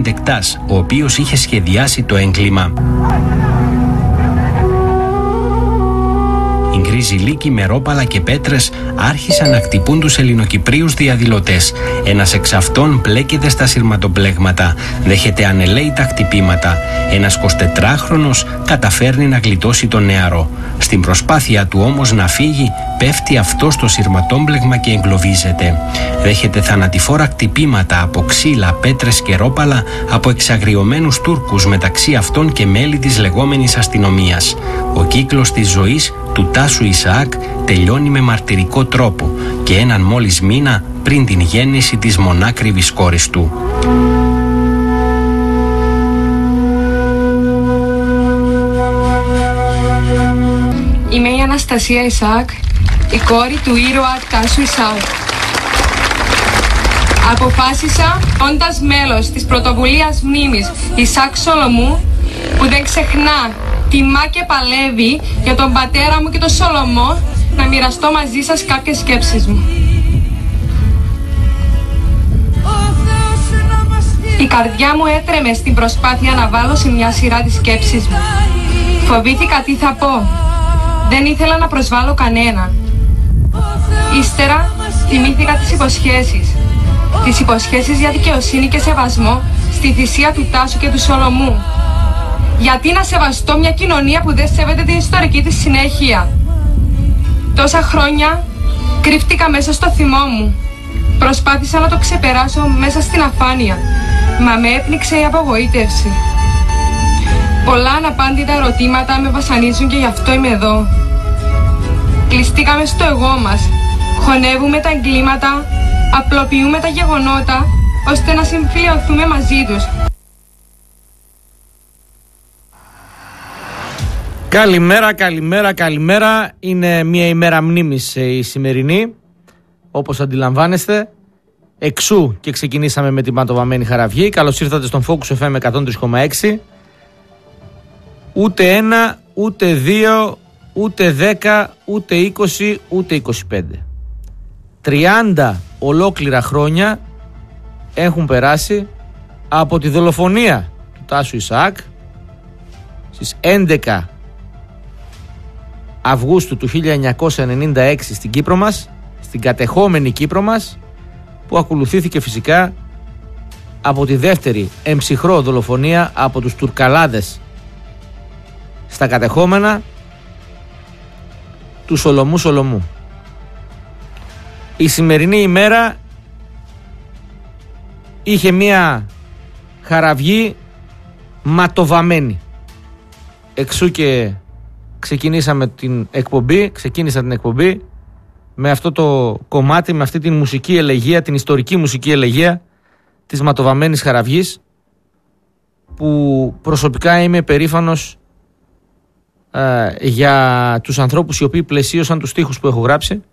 Δεκτάς, ο οποίος είχε σχεδιάσει το έγκλημα. Οι γκρίζοι λύκοι με ρόπαλα και πέτρες άρχισαν να χτυπούν τους Ελληνοκυπρίους διαδηλωτές. Ένας εξ αυτών πλέκεται στα σειρματοπλέγματα, δέχεται ανελαίητα χτυπήματα. Ένας 24χρονος καταφέρνει να γλιτώσει τον νεαρό. Στην προσπάθεια του όμως να φύγει, πέφτει αυτό στο σειρματόμπλεγμα και εγκλωβίζεται. Δέχεται θανατηφόρα χτυπήματα από ξύλα, πέτρες και ρόπαλα από εξαγριωμένους Τούρκους, μεταξύ αυτών και μέλη της λεγόμενης αστυνομίας. Ο κύκλος της ζωής του Τάσου Ισαάκ τελειώνει με μαρτυρικό τρόπο και έναν μόλις μήνα πριν την γέννηση της μονάκριβης κόρης του. Είμαι η Αναστασία Ισαάκ, η κόρη του ήρωα Τάσου Ισαάκ. Αποφάσισα, όντας μέλος της πρωτοβουλίας μνήμης Ισαάκ Σολομού, που δεν ξεχνά, τιμά και παλεύει για τον πατέρα μου και τον Σολομό, να μοιραστώ μαζί σας κάποιες σκέψεις μου. Η καρδιά μου έτρεμε στην προσπάθεια να βάλω σε μια σειρά τις σκέψεις μου. Φοβήθηκα τι θα πω. Δεν ήθελα να προσβάλλω κανένα. Ύστερα θυμήθηκα τις υποσχέσεις. Τις υποσχέσεις για δικαιοσύνη και σεβασμό στη θυσία του Τάσου και του Σολομού. Γιατί να σεβαστώ μια κοινωνία που δεν σέβεται την ιστορική της συνέχεια? Τόσα χρόνια κρύφτηκα μέσα στο θυμό μου. Προσπάθησα να το ξεπεράσω μέσα στην αφάνεια, μα με έπνιξε η απογοήτευση. Πολλά αναπάντητα ερωτήματα με βασανίζουν και γι' αυτό είμαι εδώ. Κλειστήκαμε στο εγώ μας. Χωνεύουμε τα εγκλήματα, απλοποιούμε τα γεγονότα, ώστε να συμφιλειωθούμε μαζί τους. Καλημέρα. Είναι μια ημέρα μνήμης η σημερινή, όπως αντιλαμβάνεστε. Εξού και ξεκινήσαμε με τη ματοβαμμένη χαραυγή. Καλώς ήρθατε στον Focus FM 103,6. Ούτε 1, ούτε 2, ούτε 10, ούτε 20, ούτε 25. 30 ολόκληρα χρόνια έχουν περάσει από τη δολοφονία του Τάσου Ισαάκ στις 11 Αυγούστου του 1996 στην Κύπρο μας, στην κατεχόμενη Κύπρο μας, που ακολουθήθηκε φυσικά από τη δεύτερη εμψυχρό δολοφονία από τους Τουρκαλάδες στα κατεχόμενα του Σολομού. Η σημερινή ημέρα είχε μια χαραυγή ματοβαμένη. Εξού και ξεκίνησα την εκπομπή με αυτό το κομμάτι, με αυτή την μουσική ελεγεία, την ιστορική μουσική ελεγεία της ματοβαμένης χαραυγής, που προσωπικά είμαι περήφανος για τους ανθρώπους οι οποίοι πλαισίωσαν τους στίχους που έχω γράψει,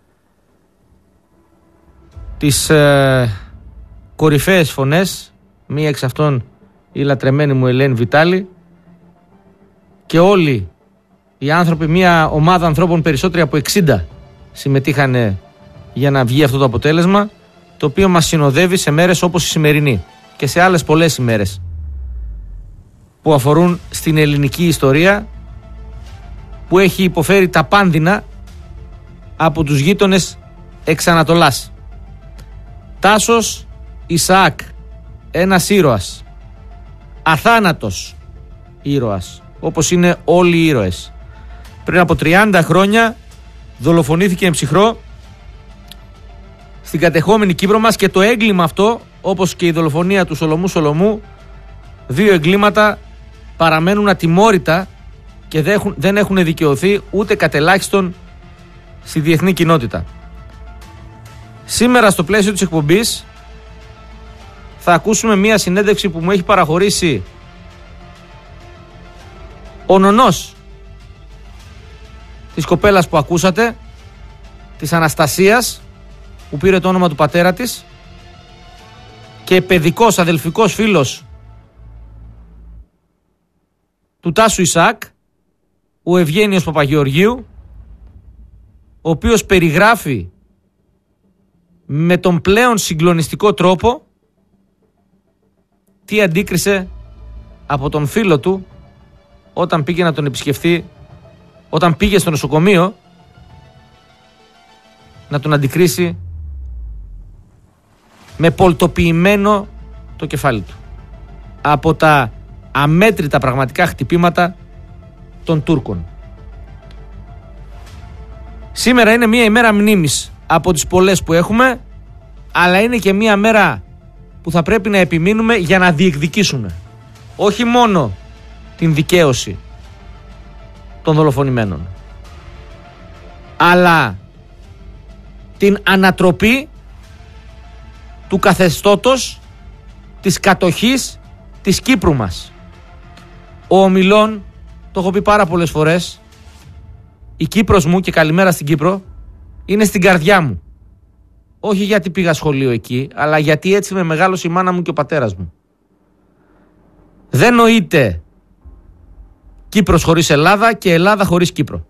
τις κορυφαίες φωνές, μία εξ αυτών η λατρεμένη μου Ελένη Βιτάλη, και όλοι οι άνθρωποι, μια ομάδα ανθρώπων, περισσότεροι από 60 συμμετείχαν για να βγει αυτό το αποτέλεσμα, το οποίο μας συνοδεύει σε μέρες όπως η σημερινή και σε άλλες πολλές ημέρες που αφορούν στην ελληνική ιστορία, που έχει υποφέρει τα πάνδυνα από τους γείτονες εξ Ανατολάς. Τάσος Ισαάκ, ένας ήρωας, αθάνατος ήρωας, όπως είναι όλοι οι ήρωες. Πριν από 30 χρόνια δολοφονήθηκε εμψυχρό στην κατεχόμενη Κύπρο μας, και το έγκλημα αυτό, όπως και η δολοφονία του Σολομού, δύο εγκλήματα παραμένουν ατιμόρυτα και δεν έχουν δικαιωθεί ούτε κατελάχιστον στη διεθνή κοινότητα. Σήμερα στο πλαίσιο της εκπομπής θα ακούσουμε μία συνέντευξη που μου έχει παραχωρήσει ο νονός της κοπέλας που ακούσατε, της Αναστασίας, που πήρε το όνομα του πατέρα της, και παιδικός αδελφικός φίλος του Τάσου Ισαάκ, ο Ευγένιος Παπαγεωργίου, ο οποίος περιγράφει με τον πλέον συγκλονιστικό τρόπο τι αντίκρισε από τον φίλο του όταν πήγε να τον επισκεφθεί, όταν πήγε στο νοσοκομείο να τον αντικρίσει με πολτοποιημένο το κεφάλι του από τα αμέτρητα πραγματικά χτυπήματα των Τούρκων. Σήμερα είναι μια ημέρα μνήμης από τις πολλές που έχουμε, αλλά είναι και μια μέρα που θα πρέπει να επιμείνουμε για να διεκδικήσουμε όχι μόνο την δικαίωση των δολοφονημένων, αλλά την ανατροπή του καθεστώτος της κατοχής της Κύπρου μας. Ο Ομιλών, το έχω πει πάρα πολλές φορές, η Κύπρος μου, και καλημέρα στην Κύπρο, είναι στην καρδιά μου. Όχι γιατί πήγα σχολείο εκεί, αλλά γιατί έτσι με μεγάλωσε η μάνα μου και ο πατέρας μου. Δεν νοείται Κύπρος χωρίς Ελλάδα και Ελλάδα χωρίς Κύπρο.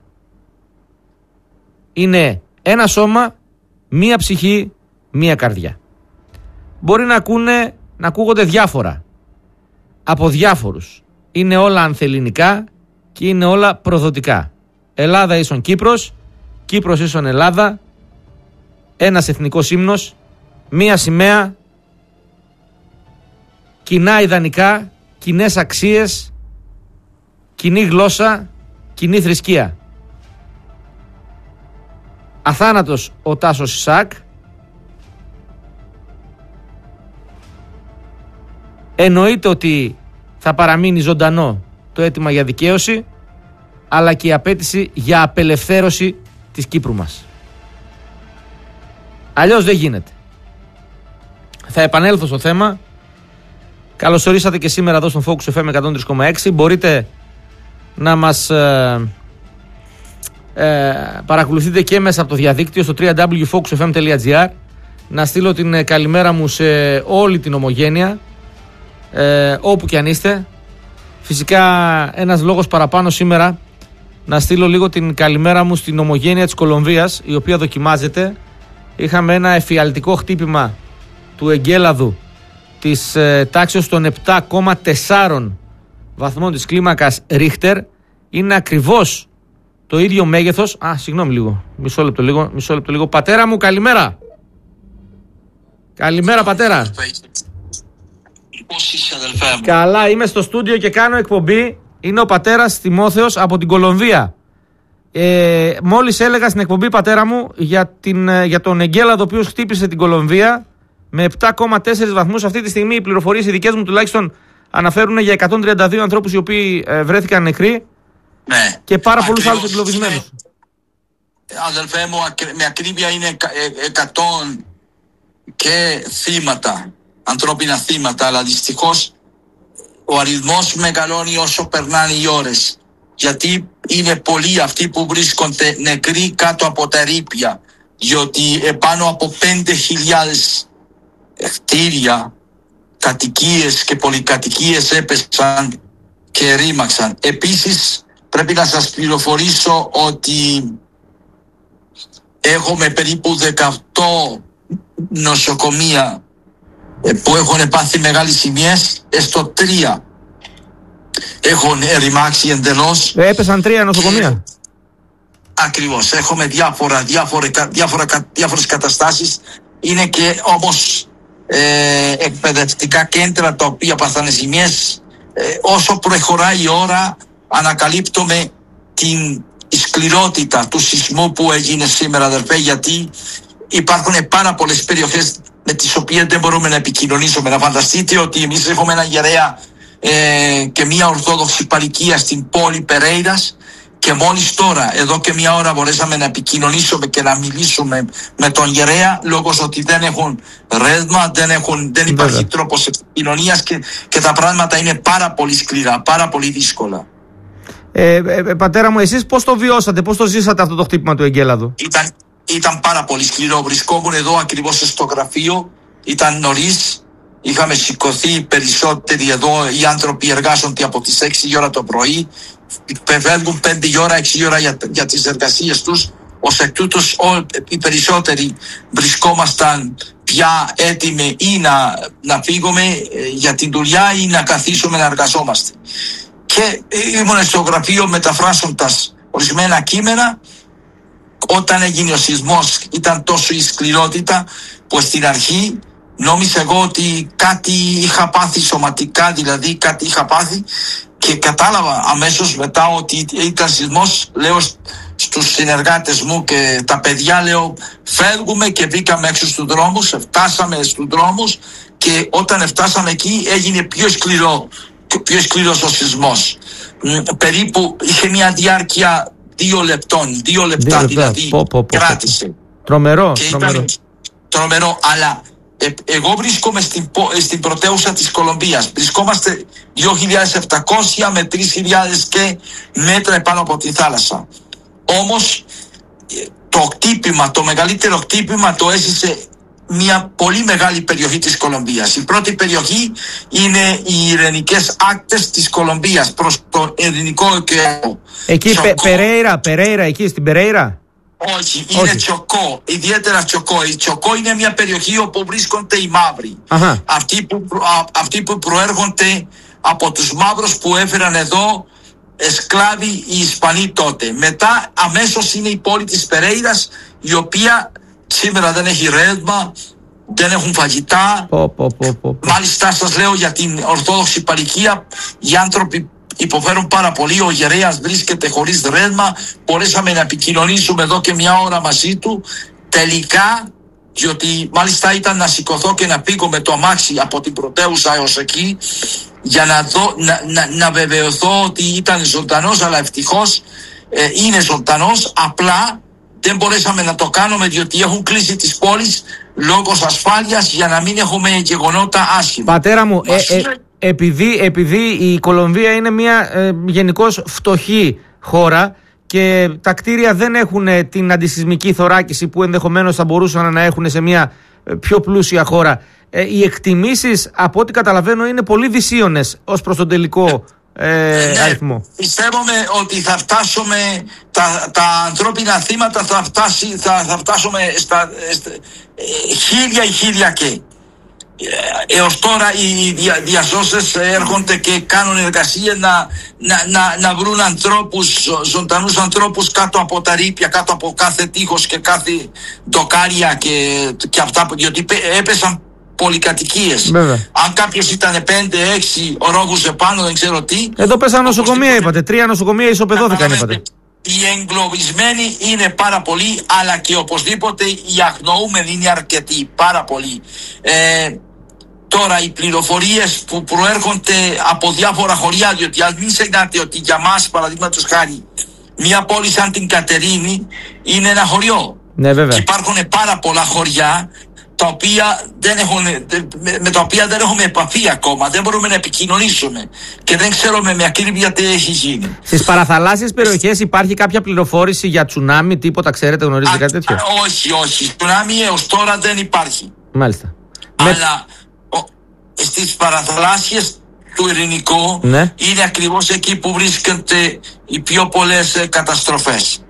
Είναι ένα σώμα, μία ψυχή, μία καρδιά. Μπορεί να ακούγονται διάφορα από διάφορους. Είναι όλα ανθελληνικά και είναι όλα προδοτικά. Ελλάδα ίσον Κύπρος, Κύπρος ίσον Ελλάδα, ένας εθνικός ύμνος, μία σημαία, κοινά ιδανικά, κοινές αξίες, κοινή γλώσσα, κοινή θρησκεία. Αθάνατος ο Τάσος Ισαάκ. Εννοείται ότι θα παραμείνει ζωντανό το αίτημα για δικαίωση, αλλά και η απέτηση για απελευθέρωση της Κύπρου μας. Αλλιώς δεν γίνεται. Θα επανέλθω στο θέμα. Καλώς ορίσατε και σήμερα εδώ στον Focus FM 103,6. Μπορείτε να μας παρακολουθείτε και μέσα από το διαδίκτυο στο www.focusfm.gr. Να στείλω την καλημέρα μου σε όλη την ομογένεια, όπου και αν είστε. Φυσικά ένας λόγος παραπάνω σήμερα να στείλω λίγο την καλημέρα μου στην ομογένεια της Κολομβίας, η οποία δοκιμάζεται. Είχαμε ένα εφιαλτικό χτύπημα του εγκέλαδου της τάξης των 7,4 βαθμών της κλίμακας Ρίχτερ. Είναι ακριβώς το ίδιο μέγεθος. Συγγνώμη λίγο. Μισό λεπτό λίγο. Πατέρα μου, καλημέρα. Καλημέρα, πατέρα. Πώς είσαι, αδελφέ μου? Καλά, είμαι στο στούντιο και κάνω εκπομπή. Είναι ο πατέρας Τιμόθεος από την Κολομβία. Μόλις έλεγα στην εκπομπή, πατέρα μου, για τον εγκέλαδο ο οποίος χτύπησε την Κολομβία με 7,4 βαθμούς. Αυτή τη στιγμή οι πληροφορίες οι δικές μου τουλάχιστον αναφέρουν για 132 ανθρώπους οι οποίοι βρέθηκαν νεκροί, ναι, και πάρα πολλούς άλλους εγκλωβισμένους. Αδελφέ μου, με ακρίβεια είναι 100 και θύματα, ανθρώπινα θύματα, αλλά δυστυχώς ο αριθμός μεγαλώνει όσο περνάνε οι ώρες. Γιατί είναι πολλοί αυτοί που βρίσκονται νεκροί κάτω από τα ερείπια, διότι επάνω από 5.000 κτίρια, κατοικίες και πολυκατοικίες έπεσαν και ρήμαξαν. Επίσης πρέπει να σας πληροφορήσω ότι έχουμε περίπου 18 νοσοκομεία που έχουν πάθει μεγάλες ζημιές, στο 3 έχουν ρημάξει εντελώς. Έπεσαν 3 νοσοκομεία. Ακριβώς. Έχουμε διάφορες καταστάσεις. Είναι και όμως εκπαιδευτικά κέντρα τα οποία πάθανε ζημιές. Όσο προχωράει η ώρα ανακαλύπτουμε την σκληρότητα του σεισμού που έγινε σήμερα, αδερφέ, γιατί υπάρχουν πάρα πολλές περιοχές με τις οποίες δεν μπορούμε να επικοινωνήσουμε. Να φανταστείτε ότι εμείς έχουμε ένα ιερέα και μια ορθόδοξη παροικία στην πόλη Περέιρας, και μόλις τώρα, εδώ και μια ώρα, μπορέσαμε να επικοινωνήσουμε και να μιλήσουμε με τον ιερέα, λόγω ότι δεν έχουν ρεύμα, δεν υπάρχει τρόπος επικοινωνίας και τα πράγματα είναι πάρα πολύ σκληρά, πάρα πολύ δύσκολα. Πατέρα μου, εσείς πώς το βιώσατε, πώς το ζήσατε αυτό το χτύπημα του εγκέλαδου? Ήταν πάρα πολύ σκληρό. Βρισκόμουν εδώ ακριβώς στο γραφείο, ήταν νωρίς. Είχαμε σηκωθεί περισσότεροι εδώ. Οι άνθρωποι εργάζονται από τις 6 η ώρα το πρωί. Φεύγουν 5 η ώρα, 6 η ώρα για τις εργασίες τους. Ως εκ τούτος οι περισσότεροι βρισκόμασταν πια έτοιμοι ή να φύγουμε για την δουλειά ή να καθίσουμε να εργαζόμαστε. Και ήμουν στο γραφείο μεταφράζοντας ορισμένα κείμενα. Όταν έγινε ο σεισμός ήταν τόσο η σκληρότητα που στην αρχή νόμιζα εγώ ότι κάτι είχα πάθει σωματικά, δηλαδή κάτι είχα πάθει, και κατάλαβα αμέσως μετά ότι ήταν σεισμός. Λέω στους συνεργάτες μου και τα παιδιά, λέω, φεύγουμε, και βγήκαμε έξω στους δρόμους, φτάσαμε στους δρόμους, και όταν φτάσαμε εκεί έγινε πιο σκληρός ο σεισμός. Περίπου είχε μια διάρκεια 2 λεπτά δηλαδή κράτησε. Τρομερό. Τρομερό, αλλά εγώ βρίσκομαι στην πρωτεύουσα της Κολομβίας. Βρισκόμαστε 2.700 με 3.000 και μέτρα επάνω από τη θάλασσα. Όμως το μεγαλύτερο χτύπημα το έζησε μια πολύ μεγάλη περιοχή της Κολομβίας. Η πρώτη περιοχή είναι οι ειρηνικές ακτές της Κολομβίας προς το Ειρηνικό ωκεανό. Εκεί Περέιρα, εκεί στην Περέιρα. Όχι, είναι Τσοκό, ιδιαίτερα Τσοκό. Η Τσοκό είναι μια περιοχή όπου βρίσκονται οι μαύροι. Αυτοί που προέρχονται από τους μαύρους που έφεραν εδώ σκλάβοι οι Ισπανοί τότε. Μετά αμέσως είναι η πόλη της Περέιρας, η οποία σήμερα δεν έχει ρεύμα, δεν έχουν φαγητά. Μάλιστα σας λέω για την Ορθόδοξη Παροικία, οι άνθρωποι υποφέρουν πάρα πολύ. Ο γερέας βρίσκεται χωρίς ρεύμα. Μπορέσαμε να επικοινωνήσουμε εδώ και μια ώρα μαζί του. Τελικά, διότι μάλιστα ήταν να σηκωθώ και να πήγω με το αμάξι από την πρωτεύουσα έως εκεί, για να βεβαιωθώ ότι ήταν ζωντανός, αλλά ευτυχώς είναι ζωντανός. Απλά δεν μπορέσαμε να το κάνουμε διότι έχουν κλείσει τις πόλεις λόγω ασφάλειας, για να μην έχουμε γεγονότα άσχημα. Πατέρα μου, επειδή η Κολομβία είναι μια γενικώς φτωχή χώρα και τα κτίρια δεν έχουν την αντισυσμική θωράκιση που ενδεχομένως θα μπορούσαν να έχουν σε μια πιο πλούσια χώρα, οι εκτιμήσεις από ό,τι καταλαβαίνω είναι πολύ δυσίωνες ως προς τον τελικό αριθμό. Πιστεύουμε ότι θα φτάσουμε τα ανθρώπινα θύματα, θα φτάσουμε στα 1.000 και έως τώρα οι διασώσες έρχονται και κάνουν εργασία να βρουν ζωντανούς ανθρώπους κάτω από τα ρήπια, κάτω από κάθε τείχος και κάθε ντοκάρια και αυτά, διότι έπεσαν πολυκατοικίες. Αν κάποιος ήταν 5-6 ορόβους επάνω, δεν ξέρω τι. Εδώ πέσαν νοσοκομεία, είπατε. 3 νοσοκομεία ισοπεδώθηκαν, είπατε. Οι εγκλωβισμένοι είναι πάρα πολλοί, αλλά και οπωσδήποτε οι αγνοούμενοι είναι αρκετοί, πάρα πολλοί. Τώρα οι πληροφορίες που προέρχονται από διάφορα χωριά, διότι αν μην ξεχνάτε ότι για μας, παραδείγματος χάρη, μια πόλη σαν την Κατερίνη είναι ένα χωριό. Ναι, βέβαια. Και υπάρχουν πάρα πολλά χωριά με τα οποία δεν έχουμε επαφή ακόμα, δεν μπορούμε να επικοινωνήσουμε και δεν ξέρουμε με ακρίβεια τι έχει γίνει. Στις παραθαλάσσιες περιοχές υπάρχει κάποια πληροφόρηση για τσουνάμι, τίποτα ξέρετε, γνωρίζετε κάτι τέτοιο? Όχι, τσουνάμι έως τώρα δεν υπάρχει. Μάλιστα. Αλλά στις παραθαλάσσιες του Ειρηνικού, ναι, είναι ακριβώς εκεί που βρίσκονται οι πιο πολλές καταστροφές.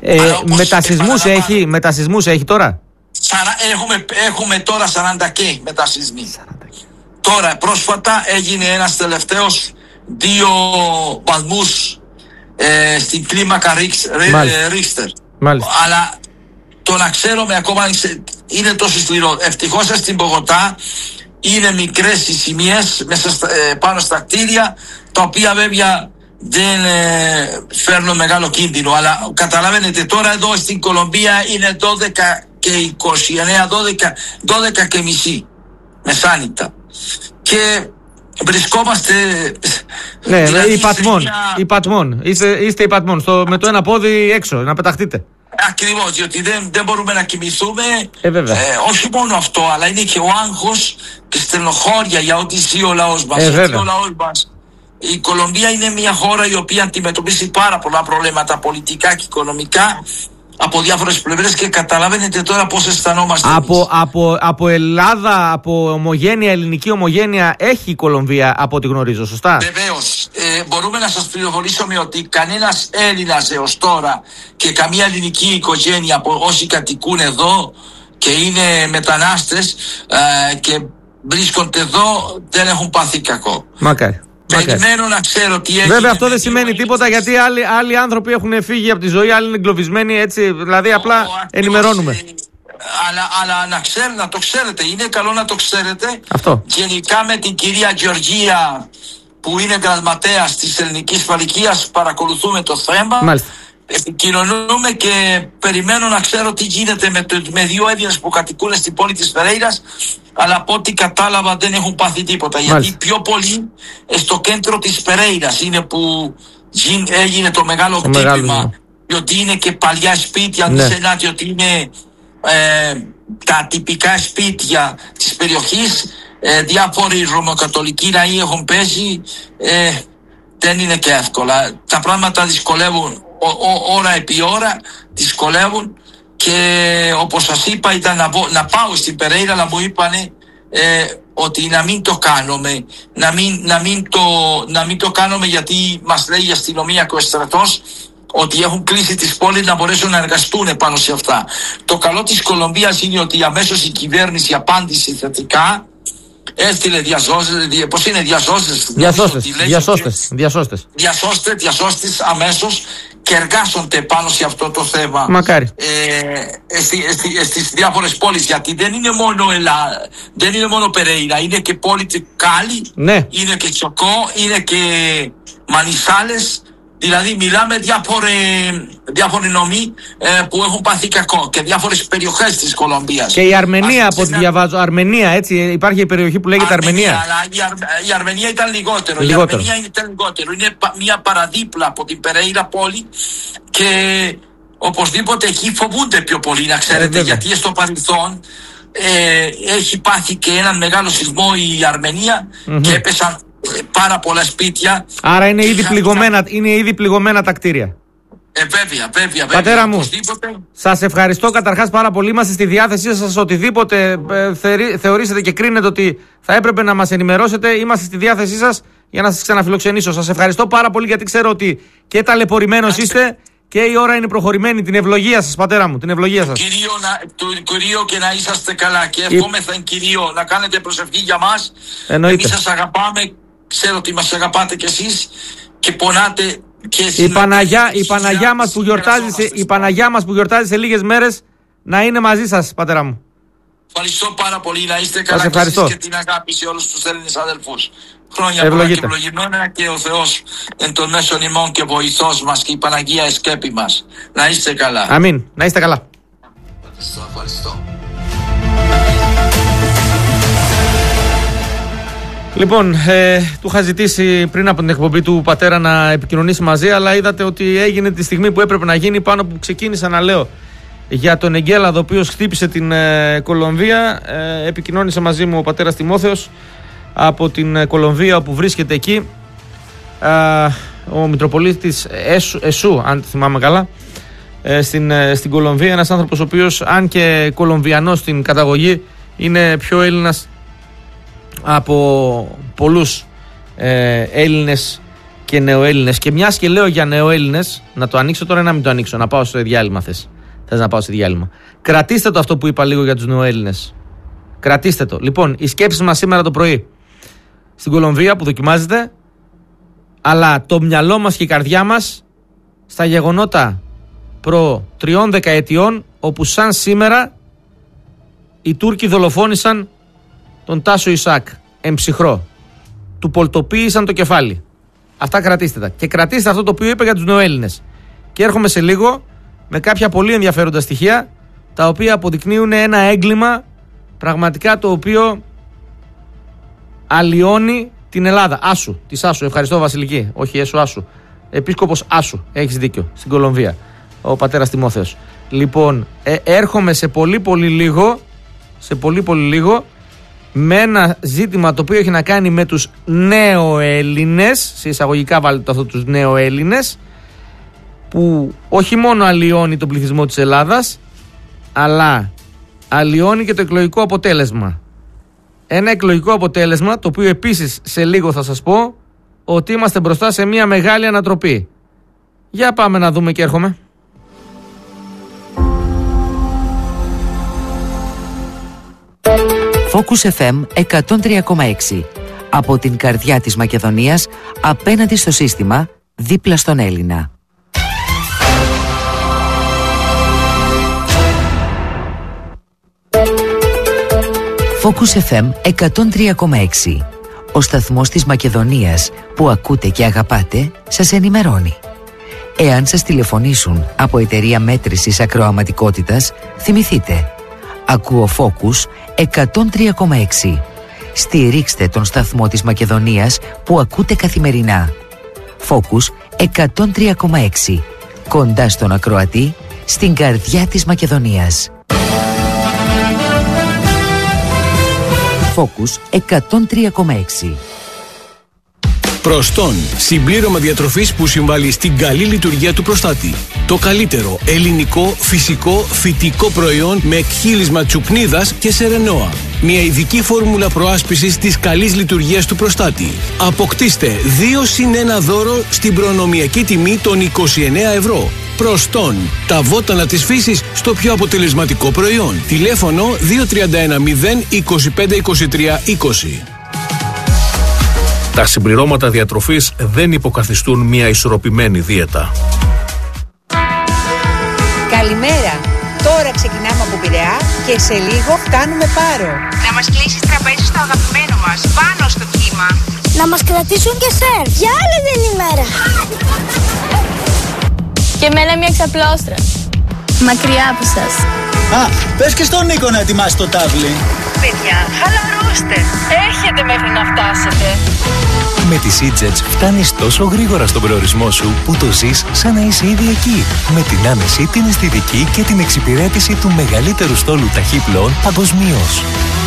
Μετασυσμούς έχει τώρα? Έχουμε τώρα 40 και μετασυσμοί. Τώρα πρόσφατα έγινε ένας τελευταίος 2 βαθμούς στην κλίμακα Ρίχτερ. Αλλά το να ξέρουμε ακόμα είναι τόσο σκληρό. Ευτυχώς στην Μπογοτά είναι μικρές οι σημείες πάνω στα κτίρια, τα οποία βέβαια δεν φέρνουν μεγάλο κίνδυνο. Αλλά καταλαβαίνετε, τώρα εδώ στην Κολομβία είναι 12 και 29, 12 και μισή μεσάνυχτα. Και βρισκόμαστε... Ναι, δηλαδή η Πατμόν. Είστε η Πατμόν, με το ένα πόδι έξω, να πεταχτείτε. Ακριβώς, διότι δεν μπορούμε να κοιμηθούμε. Όχι μόνο αυτό, αλλά είναι και ο άγχος και στενοχώρια για ό,τι ζει ο λαός μας. Η Κολομβία είναι μια χώρα η οποία αντιμετωπίζει πάρα πολλά προβλήματα πολιτικά και οικονομικά, από διάφορες πλευρές και καταλαβαίνετε τώρα πώς αισθανόμαστε. Από Ελλάδα, από ομογένεια, ελληνική ομογένεια έχει η Κολομβία από ό,τι γνωρίζω, σωστά? Βεβαίως. Μπορούμε να σας πληροφορήσουμε ότι κανένας Έλληνας έως τώρα και καμία ελληνική οικογένεια από όσοι κατοικούν εδώ και είναι μετανάστες και βρίσκονται εδώ δεν έχουν πάθει κακό. Μακάρι. Περιμένω να ξέρω τι έγινε. Βέβαια αυτό δεν σημαίνει τίποτα, γιατί άλλοι άνθρωποι έχουν φύγει από τη ζωή, άλλοι είναι εγκλωβισμένοι, έτσι, δηλαδή απλά ενημερώνουμε. Αλλά να το ξέρετε, είναι καλό να το ξέρετε. Αυτό. Γενικά με την κυρία Γεωργία που είναι γραμματέας της Ελληνικής Φαλικίας παρακολουθούμε το θέμα. Μάλιστα. Επικοινωνούμε και περιμένω να ξέρω τι γίνεται με δύο Έλληνες που κατοικούν στην πόλη της Περέιρας, αλλά από ό,τι κατάλαβα δεν έχουν πάθει τίποτα. Μάλιστα. Γιατί πιο πολύ στο κέντρο της Περέιρας είναι που έγινε το μεγάλο χτύπημα, διότι είναι και παλιά σπίτια, ναι. Ξέρετε ότι είναι τα τυπικά σπίτια της περιοχής, διάφοροι ρωμοκατολικοί ναοί έχουν πέσει, δεν είναι και εύκολα. Τα πράγματα δυσκολεύουν ώρα επί ώρα, δυσκολεύουν και όπως σας είπα ήταν να πάω στην Περέιρα, αλλά μου είπανε ότι να μην το κάνουμε, να μην το κάνουμε, γιατί μας λέει η αστυνομία και ο στρατός ότι έχουν κλείσει τις πόλεις να μπορέσουν να εργαστούν πάνω σε αυτά. Το καλό της Κολομβίας είναι ότι αμέσως η κυβέρνηση απάντησε θετικά, έστειλε διασώστες αμέσως και εργάζονται πάνω σε αυτό το θέμα. Μακάρι. Στις διάφορες πόλεις, γιατί δεν είναι μόνο δεν είναι μόνο Περέιρα, είναι και πόλη Κάλι, ναι. Είναι και Τσοκό, είναι και Μανισάλες. Δηλαδή μιλάμε διάφοροι νομοί που έχουν πάθει κακό και διάφορες περιοχές της Κολομβίας. Και η Αρμενία, από ό,τι διαβάζω, Αρμενία, έτσι, υπάρχει η περιοχή που λέγεται Αρμενία. Αλλά η Αρμενία ήταν λιγότερο. Η Αρμενία ήταν λιγότερο. Είναι μια παραδίπλα από την Περέιρα πόλη και οπωσδήποτε εκεί φοβούνται πιο πολύ, να ξέρετε, γιατί στο παρελθόν έχει πάθει και έναν μεγάλο σεισμό η Αρμενία και έπεσαν πάρα πολλά σπίτια. Άρα είναι ήδη πληγωμένα τα κτίρια. Βέβαια. Πατέρα μου, σας ευχαριστώ καταρχάς πάρα πολύ. Είμαστε στη διάθεσή σας. Οτιδήποτε θεωρήσετε και κρίνετε ότι θα έπρεπε να μας ενημερώσετε, είμαστε στη διάθεσή σας για να σας ξαναφιλοξενήσω. Σας ευχαριστώ πάρα πολύ, γιατί ξέρω ότι και ταλαιπωρημένος είστε και η ώρα είναι προχωρημένη. Την ευλογία σας, πατέρα μου, την ευλογία σας. Κυρίω και να είσαστε καλά. Και εύχομεθα εν Κυρίω να κάνετε προσευχή για μας. Εννοείται. Εμείς σας αγαπάμε. Ξέρω ότι μας αγαπάτε κι εσείς και πονάτε και εσείς. Η Παναγιά μας που γιορτάζει σε λίγες μέρες να είναι μαζί σας, πατέρα μου. Ευχαριστώ πάρα πολύ. Να είστε καλά και εσείς και την αγάπη σε όλους τους Έλληνες αδελφούς. Χρόνια πολλά και ευλογημένα, και ο Θεός εν των μέσων ημών και βοηθός μας και η Παναγία εσκέπη μας. Να είστε καλά. Αμήν. Να είστε καλά. Ευχαριστώ. Λοιπόν, του είχα ζητήσει πριν από την εκπομπή του πατέρα να επικοινωνήσει μαζί, αλλά είδατε ότι έγινε τη στιγμή που έπρεπε να γίνει, πάνω που ξεκίνησα να λέω για τον Εγκέλαδο, ο οποίος χτύπησε την Κολομβία. Επικοινώνησε μαζί μου ο πατέρας Τιμόθεος από την Κολομβία, όπου βρίσκεται εκεί ο Μητροπολίτης Εσού, αν θυμάμαι καλά, στην Κολομβία. Ένας άνθρωπος ο οποίος, αν και Κολομβιανός στην καταγωγή, είναι πιο Έλληνας από πολλούς Έλληνες και νεοέλληνες. Και μιας και λέω για νεοέλληνες, να το ανοίξω τώρα ή να μην το ανοίξω, να πάω σε διάλειμμα? Θες να πάω σε διάλειμμα? Κρατήστε το αυτό που είπα λίγο για τους νεοέλληνες. Κρατήστε το. Λοιπόν, οι σκέψεις μας σήμερα το πρωί στην Κολομβία που δοκιμάζεται, αλλά το μυαλό μας και η καρδιά μας στα γεγονότα προ 3 δεκαετιών, όπου σαν σήμερα οι Τούρκοι δολοφόνησαν τον Τάσο Ισακ, εμψυχρό. Του πολτοποίησαν το κεφάλι. Αυτά κρατήστε τα. Και κρατήστε αυτό το οποίο είπα για τους νεοέλληνες. Και έρχομαι σε λίγο με κάποια πολύ ενδιαφέροντα στοιχεία, τα οποία αποδεικνύουν ένα έγκλημα πραγματικά το οποίο αλλοιώνει την Ελλάδα. Άσου, της Άσου. Ευχαριστώ, Βασιλική. Όχι, Άσου. Επίσκοπος Άσου. Έχεις δίκιο. Στην Κολομβία. Ο πατέρας Τιμόθεος. Λοιπόν, έρχομαι σε πολύ λίγο με ένα ζήτημα το οποίο έχει να κάνει με τους νέοέλληνες, σε εισαγωγικά βάλτε αυτό, τους νέοέλληνες, που όχι μόνο αλλοιώνει τον πληθυσμό της Ελλάδας, αλλά αλλοιώνει και το εκλογικό αποτέλεσμα. Ένα εκλογικό αποτέλεσμα το οποίο επίσης σε λίγο θα σας πω ότι είμαστε μπροστά σε μια μεγάλη ανατροπή. Για πάμε να δούμε και έρχομαι. Focus FM 103,6. Από την καρδιά της Μακεδονίας, απέναντι στο σύστημα, δίπλα στον Έλληνα. Focus FM 103,6. Ο σταθμός της Μακεδονίας που ακούτε και αγαπάτε σας ενημερώνει. Εάν σας τηλεφωνήσουν από εταιρεία μέτρησης ακροαματικότητας, θυμηθείτε. Ακούω Focus 103,6. Στηρίξτε τον σταθμό της Μακεδονίας που ακούτε καθημερινά. Focus 103,6. Κοντά στον ακροατή, στην καρδιά της Μακεδονίας. Focus 103,6. Προστόν, συμπλήρωμα διατροφής που συμβάλλει στην καλή λειτουργία του προστάτη. Το καλύτερο ελληνικό, φυσικό, φυτικό προϊόν με εκχύλισμα τσουκνίδας και σερενόα. Μια ειδική φόρμουλα προάσπισης της καλής λειτουργίας του προστάτη. Αποκτήστε 2+1 δώρο στην προνομιακή τιμή των 29 ευρώ. Προστόν, τα βότανα της φύσης στο πιο αποτελεσματικό προϊόν. Τηλέφωνο 231 0 25 23 20. Τα συμπληρώματα διατροφής δεν υποκαθιστούν μια ισορροπημένη δίαιτα. Καλημέρα. Τώρα ξεκινάμε από Πειραιά και σε λίγο φτάνουμε Πάρο. Να μας κλείσεις τραπέζι στο αγαπημένο μας, πάνω στο κύμα. Να μας κρατήσουν και σερφ για άλλη την ημέρα. Και εμένα μια ξαπλώστρα. Μακριά από σας. Πες και στον Νίκο να ετοιμάσει το τάβλι. Παιδιά, χαλαρώστε. Έχετε μέχρι να φτάσετε. Με τη SeaJets φτάνεις τόσο γρήγορα στον προορισμό σου που το ζεις σαν να είσαι ήδη εκεί. Με την άμεση, την αισθητική και την εξυπηρέτηση του μεγαλύτερου στόλου ταχύπλοων παγκοσμίως.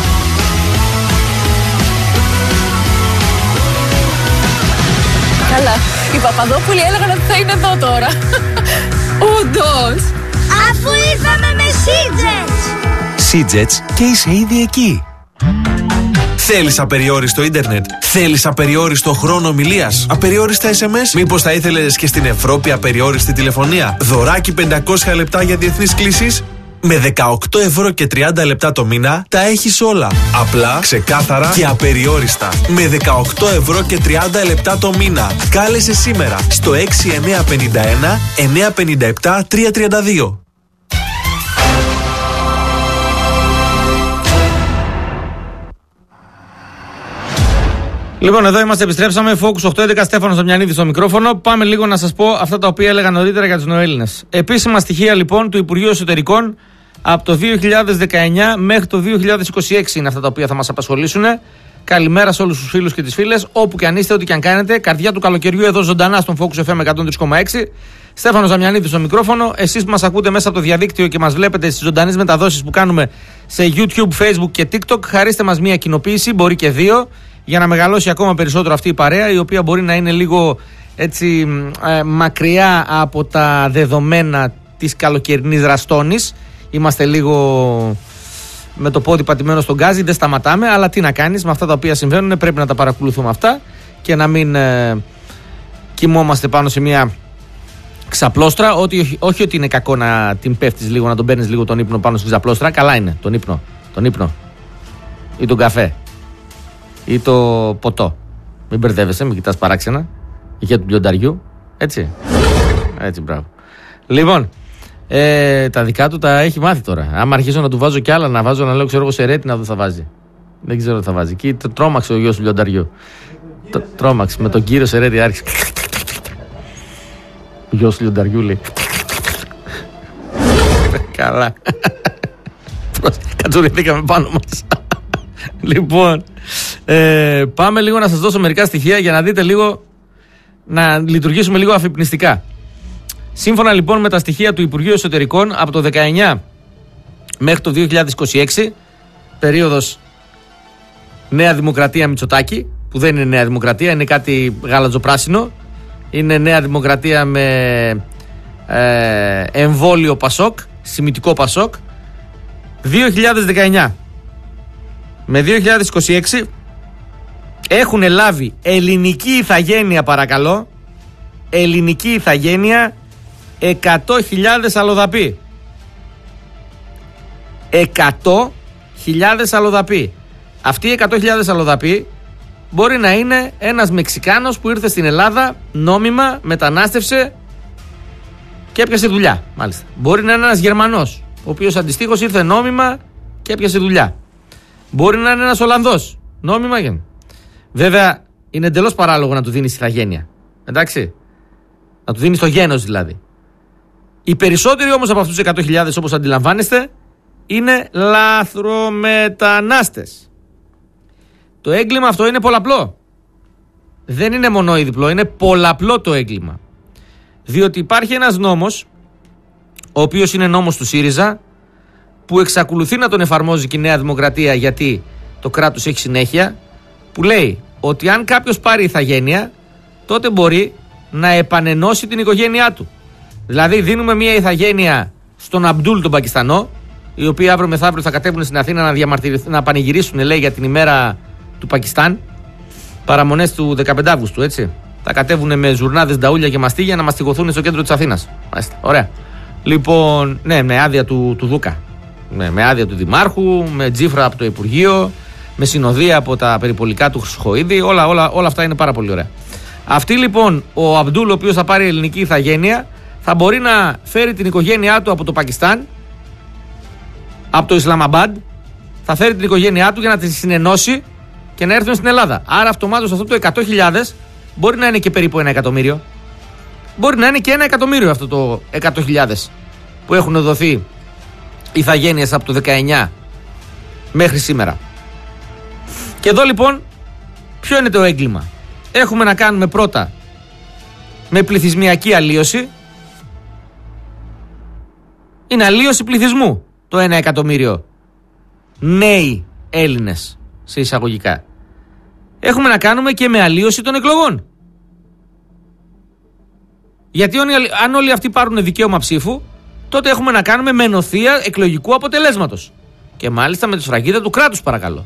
Καλά, οι Παπαδόπουλοι έλεγαν ότι θα είναι εδώ τώρα. Όντως. Αφού ήρθαμε με SeaJets. SeaJets και είσαι ήδη εκεί. Θέλεις απεριόριστο ίντερνετ? Θέλεις απεριόριστο χρόνο ομιλίας? Απεριόριστα SMS? Μήπως θα ήθελες και στην Ευρώπη απεριόριστη τηλεφωνία? Δωράκι 500 λεπτά για διεθνείς κλήσεις? Με 18 ευρώ και 30 λεπτά το μήνα τα έχεις όλα. Απλά, ξεκάθαρα και απεριόριστα. Με 18 ευρώ και 30 λεπτά το μήνα. Κάλεσε σήμερα στο 6951 957 332. Λοιπόν, εδώ είμαστε, επιστρέψαμε. Focus 811, Στέφανος Δαμιανίδης στο μικρόφωνο. Πάμε λίγο να σας πω αυτά τα οποία έλεγα νωρίτερα για τους νεοέλληνες. Επίσημα στοιχεία λοιπόν του Υπουργείου Εσωτερικών από το 2019 μέχρι το 2026 είναι αυτά τα οποία θα μας απασχολήσουν. Καλημέρα σε όλους τους φίλους και τις φίλες, όπου και αν είστε, ό,τι και αν κάνετε. Καρδιά του καλοκαιριού εδώ ζωντανά στον Focus FM 103,6. Στέφανος Δαμιανίδης στο μικρόφωνο. Εσείς που μας ακούτε μέσα από το διαδίκτυο και μας βλέπετε στις ζωντανές μεταδόσεις που κάνουμε σε YouTube, Facebook και TikTok, χαρίστε μας μία κοινοποίηση, μπορεί και δύο, για να μεγαλώσει ακόμα περισσότερο αυτή η παρέα, η οποία μπορεί να είναι λίγο έτσι μακριά από τα δεδομένα της καλοκαιρινής ραστόνης. Είμαστε λίγο με το πόδι πατημένο στον γκάζι, δεν σταματάμε, αλλά τι να κάνεις, με αυτά τα οποία συμβαίνουν πρέπει να τα παρακολουθούμε αυτά και να μην κοιμόμαστε πάνω σε μια ξαπλώστρα. Όχι ότι είναι κακό να την πέφτεις λίγο, να τον παίρνεις λίγο τον ύπνο πάνω στην ξαπλώστρα, καλά είναι τον ύπνο ή τον καφέ ή το ποτό. Μην μπερδεύεσαι, μην κοιτάς παράξενα. Υγεία του λιονταριού. Έτσι, μπράβο. Λοιπόν, τα δικά του τα έχει μάθει τώρα. Άμα αρχίσω να του βάζω κι άλλα, να βάζω να λέω, ξέρω εγώ, Σερέτη να δω θα βάζει. Δεν ξέρω τι θα βάζει. Εκεί τρόμαξε ο γιος του λιονταριού. Τρόμαξε με τον κύριο Σερέτη, άρχισε. Ο γιος του λιονταριού λέει. Καλά. Κατσουριθήκαμε πάνω μας. Λοιπόν, πάμε λίγο να σας δώσω μερικά στοιχεία για να δείτε λίγο, να λειτουργήσουμε λίγο αφυπνιστικά. Σύμφωνα λοιπόν με τα στοιχεία του Υπουργείου Εσωτερικών από το 19 μέχρι το 2026, περίοδος Νέα Δημοκρατία Μητσοτάκη, που δεν είναι Νέα Δημοκρατία, είναι κάτι γαλατζοπράσινο, είναι Νέα Δημοκρατία με εμβόλιο Πασόκ, σημιτικό Πασόκ, 2019 με 2026 έχουν λάβει ελληνική ηθαγένεια, παρακαλώ, ελληνική ηθαγένεια 100.000 αλλοδαποί. 100.000 αλλοδαποί. Αυτοί οι 100.000 αλλοδαποί μπορεί να είναι ένας Μεξικάνος που ήρθε στην Ελλάδα νόμιμα, μετανάστευσε και έπιασε δουλειά, μάλιστα. Μπορεί να είναι ένας Γερμανός, ο οποίος αντιστοίχως ήρθε νόμιμα και έπιασε δουλειά. Μπορεί να είναι ένας Ολλανδός, νόμιμα και... Βέβαια, είναι εντελώς παράλογο να του δίνεις ηθαγένεια. Εντάξει. Να του δίνεις το γένος δηλαδή. Οι περισσότεροι όμως από αυτούς τους 100.000, όπως αντιλαμβάνεστε, είναι λαθρομετανάστες. Το έγκλημα αυτό είναι πολλαπλό. Δεν είναι μονοδιπλό, είναι πολλαπλό το έγκλημα. Διότι υπάρχει ένας νόμος, ο οποίος είναι νόμος του ΣΥΡΙΖΑ, που εξακολουθεί να τον εφαρμόζει και η Νέα Δημοκρατία, γιατί το κράτος έχει συνέχεια, που λέει ότι αν κάποιος πάρει ηθαγένεια, τότε μπορεί να επανενώσει την οικογένειά του. Δηλαδή δίνουμε μια ηθαγένεια στον Αμπτούλ τον Πακιστανό, οι οποίοι αύριο μεθαύριο θα κατέβουν στην Αθήνα να πανηγυρίσουν, λέει, για την ημέρα του Πακιστάν. Παραμονές του 15 Αύγουστου, έτσι. Θα κατέβουν με ζουρνάδες, νταούλια και μαστίγια να μαστιγωθούν στο κέντρο της Αθήνας. Μάλιστα. Ωραία. Λοιπόν, ναι, με άδεια του Δούκα. Με άδεια του Δημάρχου, με τζίφρα από το Υπουργείο, με συνοδεία από τα περιπολικά του Χρυσοχοΐδη. Όλα αυτά είναι πάρα πολύ ωραία. Αυτή λοιπόν ο Αμπτούλ, ο οποίος θα πάρει ελληνική ηθαγένεια, θα μπορεί να φέρει την οικογένειά του από το Πακιστάν, από το Ισλαμαμπάντ, θα φέρει την οικογένειά του για να τη συνενώσει και να έρθουν στην Ελλάδα. Άρα αυτομάτως αυτό το 100.000 μπορεί να είναι και περίπου 1 εκατομμύριο. Μπορεί να είναι και 1 εκατομμύριο αυτό το 100.000 που έχουν δοθεί ηθαγένειες από το 19 μέχρι σήμερα. Και εδώ λοιπόν ποιο είναι το έγκλημα? Έχουμε να κάνουμε πρώτα με πληθυσμιακή αλλίωση. Είναι αλλίωση πληθυσμού το 1 εκατομμύριο νέοι Έλληνες σε εισαγωγικά. Έχουμε να κάνουμε και με αλλίωση των εκλογών. Γιατί αν όλοι αυτοί πάρουν δικαίωμα ψήφου, τότε έχουμε να κάνουμε με νοθεία εκλογικού αποτελέσματος. Και μάλιστα με τη σφραγίδα του κράτους, παρακαλώ.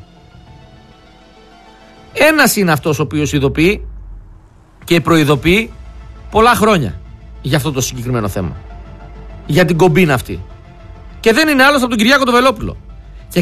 Ένας είναι αυτός ο οποίος ειδοποιεί και προειδοποιεί πολλά χρόνια για αυτό το συγκεκριμένο θέμα. Για την κομπίνα αυτή. Και δεν είναι άλλος από τον Κυριάκο τον Βελόπουλο. Και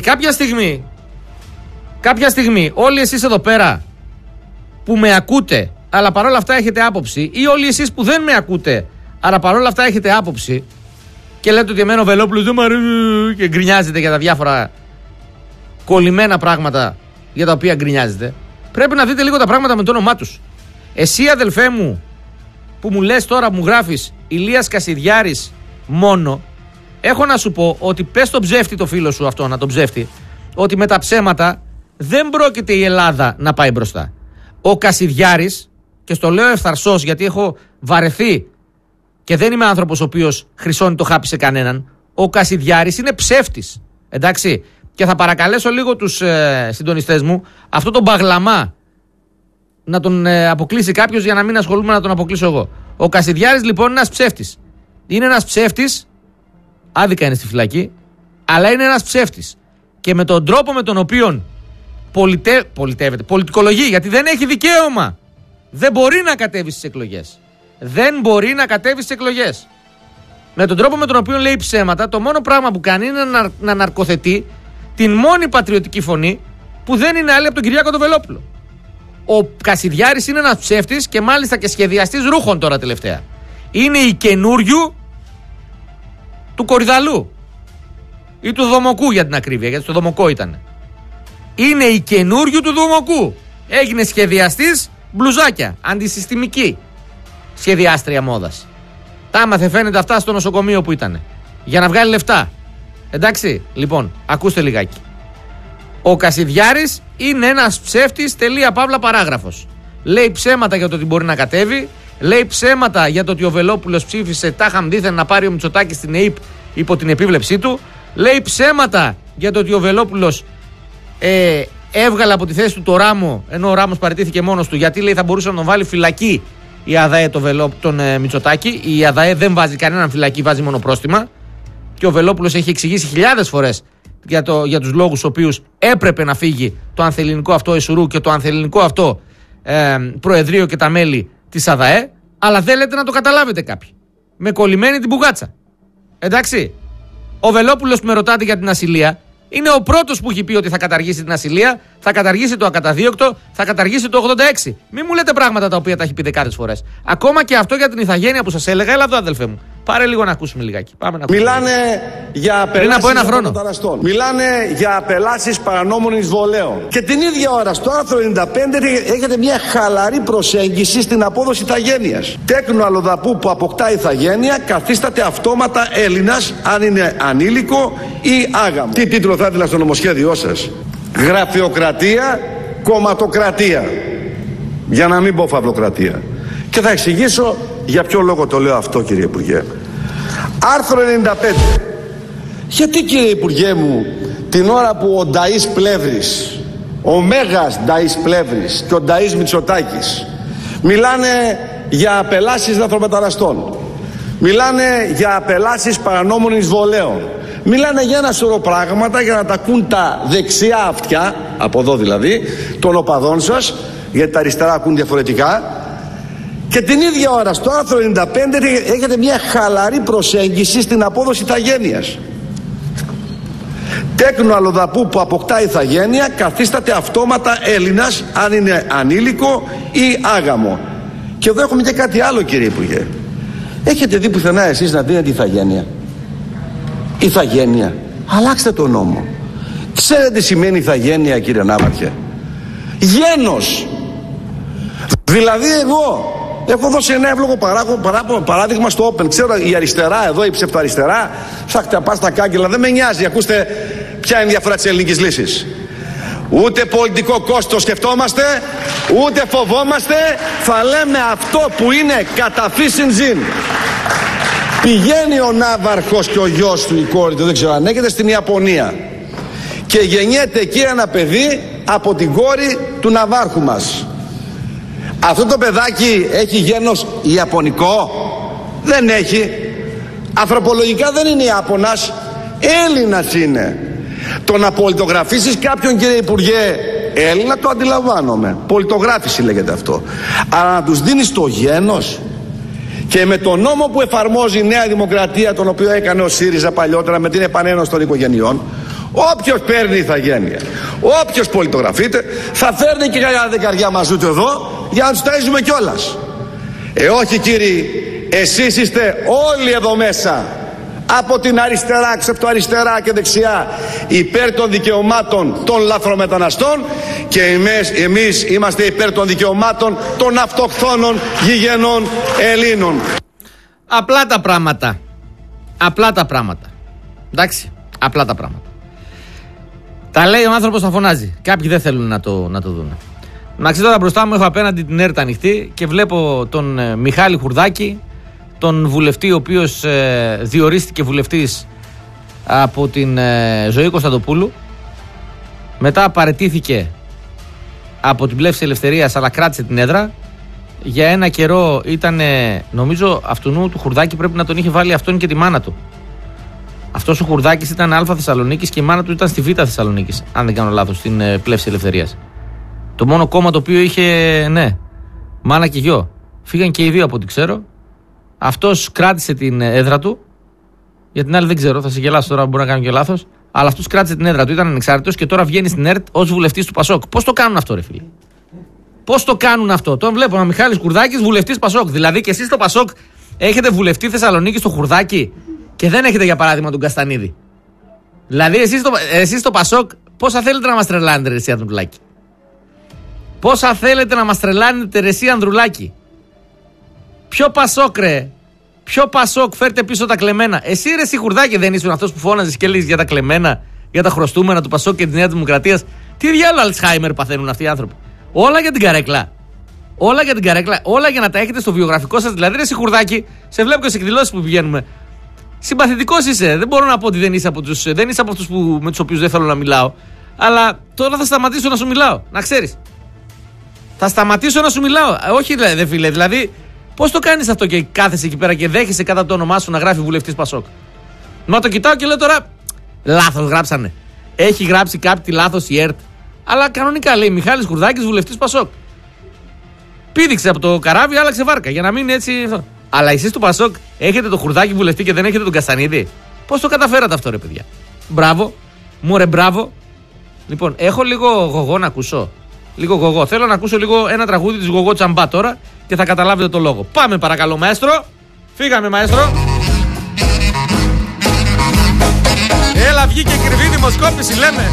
κάποια στιγμή όλοι εσείς εδώ πέρα που με ακούτε αλλά παρόλα αυτά έχετε άποψη, ή όλοι εσείς που δεν με ακούτε αλλά παρόλα αυτά έχετε άποψη και λέτε ότι εμένα ο Βελόπουλος δεν μ' αρέσει και γκρινιάζετε για τα διάφορα κολλημένα πράγματα για τα οποία γκρινιάζετε, πρέπει να δείτε λίγο τα πράγματα με το όνομά τους. Εσύ, αδελφέ μου, που μου λες τώρα, μου γράφεις Ηλίας Κασιδιάρης μόνο, έχω να σου πω ότι πες τον ψεύτη το φίλο σου αυτό, να τον ψεύτη, ότι με τα ψέματα δεν πρόκειται η Ελλάδα να πάει μπροστά. Ο Κασιδιάρης, και στο λέω ευθαρσός γιατί έχω βαρεθεί και δεν είμαι άνθρωπος ο οποίος χρυσώνει το χάπι σε κανέναν, ο Κασιδιάρης είναι ψεύτης. Εντάξει. Και θα παρακαλέσω λίγο τους συντονιστές μου αυτό τον μπαγλαμά να τον αποκλείσει κάποιος για να μην ασχολούμαι να τον αποκλείσω εγώ. Ο Κασιδιάρης λοιπόν είναι ένας ψεύτης. Είναι ένας ψεύτης, άδικα είναι στη φυλακή, αλλά είναι ένας ψεύτης. Και με τον τρόπο με τον οποίο πολιτεύεται, πολιτικολογεί, γιατί δεν έχει δικαίωμα. Δεν μπορεί να κατέβει στις εκλογές. Δεν μπορεί να κατέβει στις εκλογές. Με τον τρόπο με τον οποίο λέει ψέματα, το μόνο πράγμα που κάνει είναι να ναρκοθετεί την μόνη πατριωτική φωνή που δεν είναι άλλη από τον Κυριάκο τον Βελόπουλο. Ο Κασιδιάρης είναι ένας ψεύτης και μάλιστα και σχεδιαστής ρούχων τώρα τελευταία. Είναι η καινούριου του Κορυδαλού ή του Δομοκού για την ακρίβεια, γιατί στο Δομοκό ήταν. Είναι η καινούριου του Δομοκού. Έγινε σχεδιαστής μπλουζάκια, αντισυστημική σχεδιάστρια μόδας. Τα άμαθε φαίνεται αυτά στο νοσοκομείο που ήταν, για να βγάλει λεφτά. Εντάξει, λοιπόν, ακούστε λιγάκι. Ο Κασιδιάρης είναι ένας ψεύτης, τελεία παύλα παράγραφος. Λέει ψέματα για το ότι μπορεί να κατέβει, λέει ψέματα για το ότι ο Βελόπουλος ψήφισε τάχαμ δήθεν να πάρει ο Μητσοτάκης στην ΕΥΠ υπό την επίβλεψή του, λέει ψέματα για το ότι ο Βελόπουλος έβγαλε από τη θέση του το Ράμο, ενώ ο Ράμος παραιτήθηκε μόνος του, γιατί λέει θα μπορούσε να τον βάλει φυλακή η ΑΔΑΕ τον Μητσοτάκη. Η ΑΔΑΕ δεν βάζει κανέναν φυλακή, βάζει μόνο πρόστιμα. Και ο Βελόπουλος έχει εξηγήσει χιλιάδες φορές για τους λόγους στους οποίους έπρεπε να φύγει το ανθελληνικό αυτό Εσουρού και το ανθελληνικό αυτό προεδρείο και τα μέλη της ΑΔΑΕ. Αλλά δεν λέτε να το καταλάβετε κάποιοι. Με κολλημένη την πουγάτσα. Εντάξει. Ο Βελόπουλος που με ρωτάτε για την ασυλία είναι ο πρώτος που έχει πει ότι θα καταργήσει την ασυλία, θα καταργήσει το ακαταδίωκτο, θα καταργήσει το 86. Μην μου λέτε πράγματα τα οποία τα έχει πει δεκάδες φορές. Ακόμα και αυτό για την ηθαγένεια που σας έλεγα, έλα εδώ αδελφέ μου. Πάρε λίγο να ακούσουμε λιγάκι. Πάμε να ακούσουμε. Μιλάνε για απελάσεις μεταναστών. Μιλάνε για απελάσεις παρανόμων εισβολέων. Και την ίδια ώρα στο άρθρο 95 έχετε μια χαλαρή προσέγγιση στην απόδοση ηθαγένειας. Τέκνο αλλοδαπού που αποκτά ηθαγένεια καθίσταται αυτόματα Έλληνας αν είναι ανήλικο ή άγαμο. Τι τίτλο θα ήθελα στο νομοσχέδιό σας? Γραφειοκρατία, κομματοκρατία. Για να μην πω φαυλοκρατία. Και θα εξηγήσω για ποιο λόγο το λέω αυτό, κύριε Υπουργέ. Άρθρο 95. Γιατί, κύριε Υπουργέ μου, την ώρα που ο Νταΐς Πλεύρης, ο μέγας Νταΐς Πλεύρης και ο Νταΐς Μητσοτάκης μιλάνε για απελάσεις λαθρομεταναστών, μιλάνε για απελάσεις παρανόμων εισβολέων, μιλάνε για ένα σωρό πράγματα για να τα ακούν τα δεξιά αυτιά, από εδώ δηλαδή, των οπαδών σας, γιατί τα αριστερά ακούν διαφορετικά. Και την ίδια ώρα στο άρθρο 95 έχετε μια χαλαρή προσέγγιση στην απόδοση ηθαγένειας. Τέκνο αλλοδαπού που αποκτά ηθαγένεια καθίσταται αυτόματα Έλληνας αν είναι ανήλικο ή άγαμο. Και εδώ έχουμε και κάτι άλλο, κύριε Υπουργέ. Έχετε δει πουθενά εσείς να δίνετε ηθαγένεια? Ηθαγένεια. Αλλάξτε τον νόμο. Ξέρετε τι σημαίνει ηθαγένεια, κύριε Ναύαρχε? Γένος. Δηλαδή εγώ έχω δώσει ένα εύλογο παράδειγμα στο Open. Ξέρω η αριστερά εδώ, η ψευτοαριστερά, θα χτυπά τα κάγκελα. Δεν με νοιάζει. Ακούστε ποια είναι η διαφορά της ελληνικής λύσης. Ούτε πολιτικό κόστος σκεφτόμαστε, ούτε φοβόμαστε. Θα λέμε αυτό που είναι κατά φύσιν ζήν. Πηγαίνει ο Ναύαρχος και ο γιος του, η κόρη του, δεν ξέρω αν έχετε, στην Ιαπωνία. Και γεννιέται εκεί ένα παιδί από την κόρη του Ναυάρχου μας. Αυτό το παιδάκι έχει γένος ιαπωνικό? Δεν έχει. Ανθρωπολογικά δεν είναι Ιάπωνας, Έλληνας είναι. Το να πολιτογραφήσεις κάποιον, κύριε Υπουργέ, Έλληνα, το αντιλαμβάνομαι. Πολιτογράφηση λέγεται αυτό. Αλλά να τους δίνεις το γένος? Και με τον νόμο που εφαρμόζει η Νέα Δημοκρατία, τον οποίο έκανε ο ΣΥΡΙΖΑ παλιότερα με την επανένωση των οικογενειών, όποιος παίρνει ηθαγένεια, όποιος πολιτογραφείται, θα φέρνει και κανένα δεκαριά μαζί του εδώ για να τους ταΐζουμε κιόλας. Όχι, κύριοι, εσείς είστε όλοι εδώ μέσα, από την αριστερά, ξεπτοαριστερά και δεξιά, υπέρ των δικαιωμάτων των λαθρομεταναστών, και εμείς είμαστε υπέρ των δικαιωμάτων των αυτοχθόνων γηγενών Ελλήνων. Απλά τα πράγματα. Απλά τα πράγματα. Εντάξει, απλά τα πράγματα. Τα λέει ο άνθρωπος, θα φωνάζει. Κάποιοι δεν θέλουν να το δουν. Να ξέρω, τώρα μπροστά μου έχω απέναντι την ΕΡΤ ανοιχτή και βλέπω τον Μιχάλη Χουρδάκη, τον βουλευτή ο οποίος διορίστηκε βουλευτής από την Ζωή Κωνσταντοπούλου. Μετά παραιτήθηκε από την Πλεύση Ελευθερίας, αλλά κράτησε την έδρα. Για ένα καιρό ήταν, νομίζω, αυτού του Χουρδάκη πρέπει να τον είχε βάλει αυτόν και τη μάνα του. Αυτός ο Χουρδάκης ήταν Α Θεσσαλονίκης και η μάνα του ήταν στη Β Θεσσαλονίκης, αν δεν κάνω λάθος, στην Πλεύση Ελευθερίας. Το μόνο κόμμα το οποίο είχε, ναι, μάνα και γιο. Φύγαν και οι δύο από ό,τι ξέρω. Αυτός κράτησε την έδρα του. Για την άλλη δεν ξέρω, θα σε γελάσω τώρα, μπορεί να κάνω και λάθος. Αλλά αυτός κράτησε την έδρα του, ήταν ανεξάρτητος και τώρα βγαίνει στην ΕΡΤ ως βουλευτής του Πασόκ. Πώς το κάνουν αυτό, ρε φίλε? Πώς το κάνουν αυτό? Τον βλέπω ένα Μιχάλης Χουρδάκης, βουλευτής Πασόκ. Δηλαδή και εσείς στο Πασόκ έχετε βουλευτή Θεσσαλονίκη στο Χουρδάκη και δεν έχετε για παράδειγμα τον Καστανίδη. Δηλαδή εσείς στο Πασόκ πόσα θέλετε να μας τρελάνετε, ρε εσύ Ανδρουλάκη? Πόσα θέλετε να μας τρελάνετε, ρε εσύ Ανδρουλάκη? Ποιο Πασόκ, ρε? Ποιο Πασόκ? Φέρτε πίσω τα κλεμμένα. Εσύ, ρε εσύ Χουρδάκη, δεν ήσουν αυτός που φώναζες και έλεγες για τα κλεμμένα, για τα χρωστούμενα του Πασόκ και της Νέας Δημοκρατίας? Τι διάλογο Αλτσχάιμερ παθαίνουν αυτοί οι άνθρωποι? Όλα για την καρέκλα. Όλα για την καρέκλα. Όλα για να τα έχετε στο βιογραφικό σας. Δηλαδή, ρε εσύ Χουρδάκη, σε βλέπω και σε εκδηλώσεις που πηγαίνουμε. Συμπαθητικός είσαι. Δεν μπορώ να πω ότι δεν είσαι από αυτούς με τους οποίους δεν θέλω να μιλάω. Αλλά τώρα θα σταματήσω να σου μιλάω. Να ξέρεις. Θα σταματήσω να σου μιλάω. Όχι, δε φίλε. Δηλαδή, Πώς το κάνεις αυτό και κάθεσαι εκεί πέρα και δέχεσαι κατά το όνομά σου να γράφει βουλευτής Πασόκ? Μα το κοιτάω και λέω τώρα, λάθος γράψανε. Έχει γράψει κάτι λάθος η ΕΡΤ. Αλλά κανονικά λέει Μιχάλης Χουρδάκης, βουλευτής Πασόκ. Πήδηξε από το καράβι, άλλαξε βάρκα για να μην έτσι. Αλλά εσείς του Πασόκ έχετε το Χουρδάκη βουλευτή και δεν έχετε τον Καστανίδη. Πώς το καταφέρατε αυτό, ρε παιδιά? Μπράβο, μου ρε μπράβο. Λοιπόν, έχω λίγο γογό να ακούσω. Λίγο γογό. Θέλω να ακούσω λίγο ένα τραγούδι της Γογό Τσαμπά τώρα και θα καταλάβετε το λόγο. Πάμε παρακαλώ, μαέστρο. Φύγαμε, μαέστρο. Έλα, βγήκε κρυβή δημοσκόπηση, λέμε.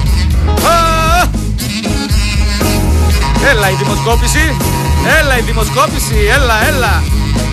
Έλα η δημοσκόπηση. Έλα η δημοσκόπηση. Έλα, έλα.